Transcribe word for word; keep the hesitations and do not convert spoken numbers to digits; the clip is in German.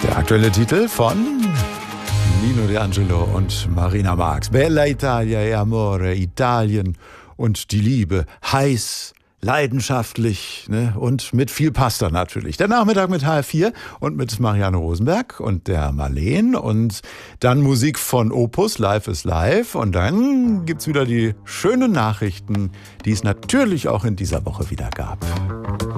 Der aktuelle Titel von Nino D'Angelo und Marina Marx. Bella Italia e Amore, Italien und die Liebe. Heiß, leidenschaftlich, ne? Und mit viel Pasta natürlich. Der Nachmittag mit H R vier und mit Marianne Rosenberg und der Marleen. Und dann Musik von Opus, Live is Live. Und dann gibt's wieder die schönen Nachrichten, die es natürlich auch in dieser Woche wieder gab.